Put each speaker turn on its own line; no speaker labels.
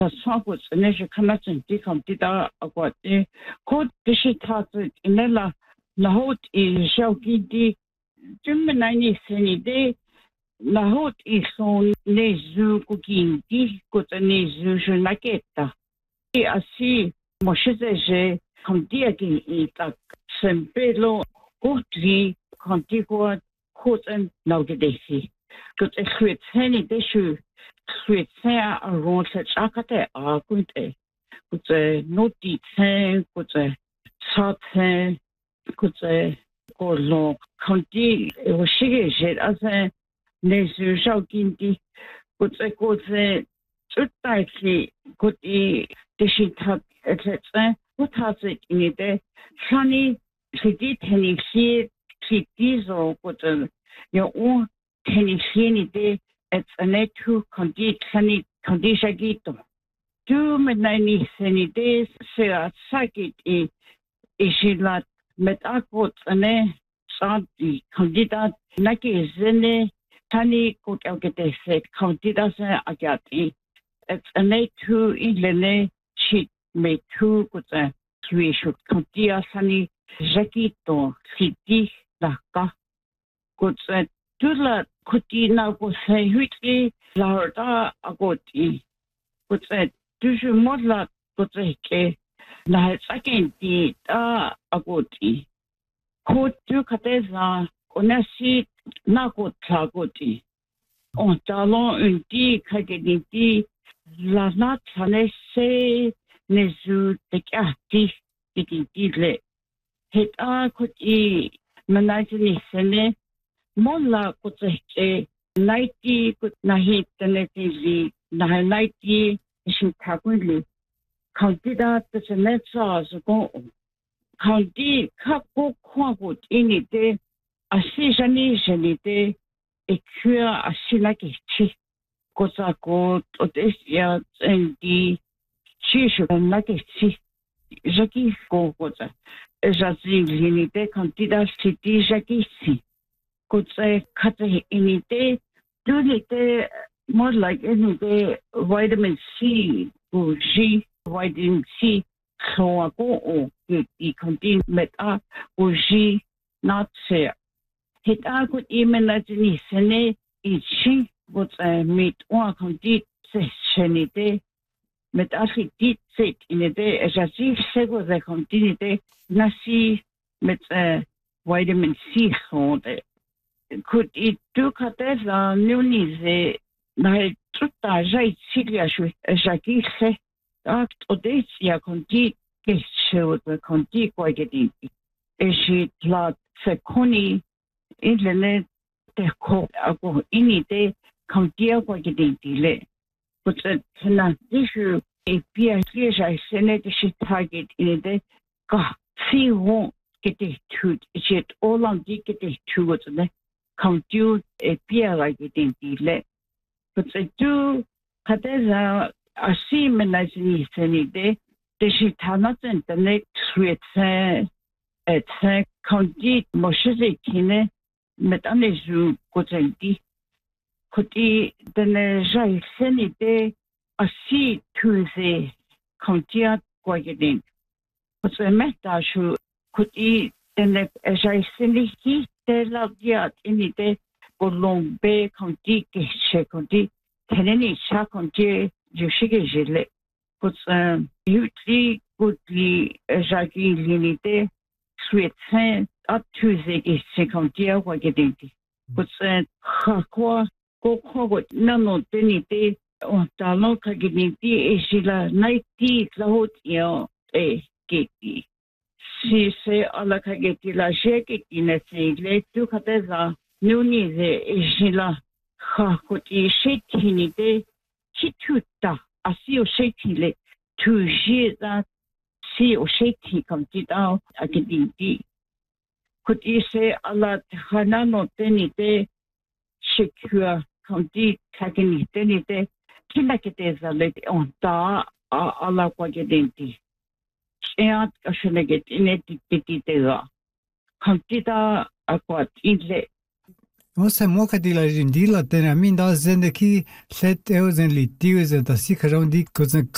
Samples ne je kanatsin di kantida akwati ko dishi tatsu inela lahot I shauki di jumnani seni de lahot I son nezu kukingi kota nezu junaketa asi moshize je kandia ki itak sempelo kutri kantikwa koten naugedesi kot seni deshu Sweetsen around such akate akunte. Kutse noti ten, kutse saten, kutse kolon. Kanti oshige jet as a nesu shaukinti. Kutse tutaiki kuti dishitat etc. What has it in it? Shani sidi tenisi kitizo kutse your own tenisi it's a netu condishagito. Two menani senides se sakit ishilat metakot ane santi candidat naki zene tani kot algete set candidat agati. It's a netu ilene shit me two kota tuishu candia sani jakito siti laka kotsa tula kuti na ko sai huitli lahorta agoti kutse tuju modla kutse ke na sakenti ta agoti ko tu kateza onasi na ko tagoti on talon un di kagenti la na tane se nezu tekati tikitile heta kuti manajini sene Molla kutse naiti kut nahi teneti nahi naiti shikakuli kantida tsenetsa zuko kanti kapo kwagut inite asijani jenite ekua asilaki chi kosako otesia endi chishu naki chi jaki ko kota jasi linite kantida siti jaki si Kutse kate inite, dunite more like inite vitamin C, G, vitamin C, so o the contain meta G not share. Hit I could imagine sene ichi what I meet one contain senite, metasi dit set in a day as I see several the continuity, nasi met vitamin C on the could it do kateza nunize na tutta jai sigliashu jaki se act odesia conti che the conti quageti e she plat seconi internet te ko ago inite contia quageti le but na issue e pia clear senet she target in the ka si won get it to it all on get it to what's the Contu e pia like it in the but I do Kateza a sea menazini senide, the shitana and the next with at Conti Moshekine metanezu Kotenti Koti the Nejai senide a sea to the Contia Quagadin. But the metashu could eat the Nejai seniki. La diat inite Colombe conti che c'è conti teneni sa conti giushige gele but utli gutli jaki linite suetsen up to the secondia wagedenti but quoi what nano tenite on talon kagedenti e jila naiti lahot yo e keti Si se alla kageti la sheke inese le tu kateza nuni ze ejila khakuti shekini de chituta asio shekile tu jida si o sheki kamtida akidinti kuti se alla hanano tenite shekua kamti kageni tenite kinaketeza le on ta alla kwagedenti Eat kasheneget inetititega. Kantita akwat inle.
Osa moka di la jindila tena min da zende ki set eusen li tiuze da si karondi kozen